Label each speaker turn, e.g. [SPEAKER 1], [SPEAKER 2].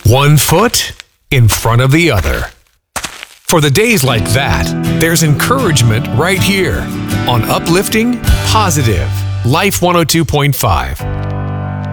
[SPEAKER 1] One foot in front of the other. For the days like that, there's encouragement right here on Uplifting Positive Life 102.5.